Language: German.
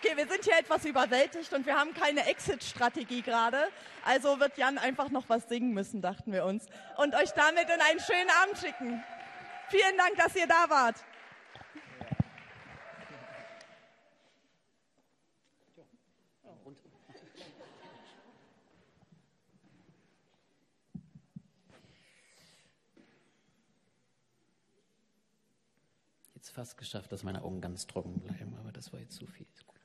Okay, wir sind hier etwas überwältigt und wir haben keine Exit-Strategie gerade. Also wird Jan einfach noch was singen müssen, dachten wir uns. Und euch damit in einen schönen Abend schicken. Vielen Dank, dass ihr da wart. Jetzt fast geschafft, dass meine Augen ganz trocken bleiben, aber das war jetzt zu viel. Ist gut.